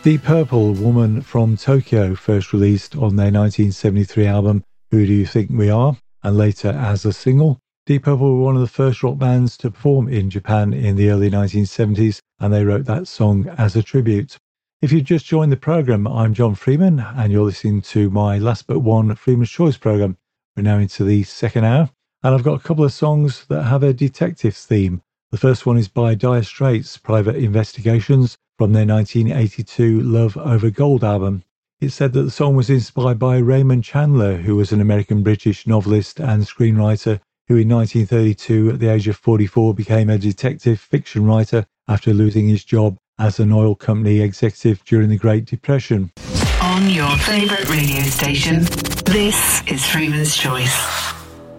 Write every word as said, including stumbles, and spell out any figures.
Deep Purple, Woman from Tokyo, first released on their nineteen seventy-three album Who Do You Think We Are, and later as a single. Deep Purple were one of the first rock bands to perform in Japan in the early nineteen seventies, and they wrote that song as a tribute. If you've just joined the programme, I'm John Freeman, and you're listening to my Last But One Freeman's Choice programme. We're now into the second hour, and I've got a couple of songs that have a detective theme. The first one is by Dire Straits, Private Investigations, from their nineteen eighty-two Love Over Gold album. It's said that the song was inspired by Raymond Chandler, who was an American-British novelist and screenwriter who in nineteen thirty-two, at the age of forty-four, became a detective fiction writer after losing his job as an oil company executive during the Great Depression. On your favourite radio station, this is Freeman's Choice.